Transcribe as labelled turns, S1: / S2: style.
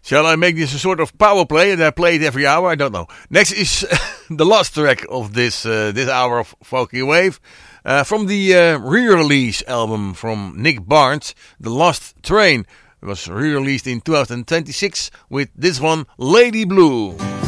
S1: Shall I make this a sort of power play and I play it every hour? I don't know. Next is the last track of this hour of Folky Wave. From the re-release album from Nick Barnes, The Lost Train. It was re-released in 2026 with this one, Lady Blue.